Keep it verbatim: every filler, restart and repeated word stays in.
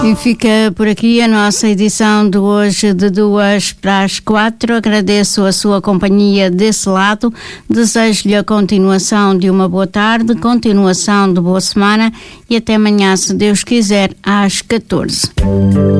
E fica por aqui a nossa edição de hoje de duas para as quatro. Agradeço a sua companhia desse lado. Desejo-lhe a continuação de uma boa tarde, continuação de boa semana e até amanhã, se Deus quiser, às catorze.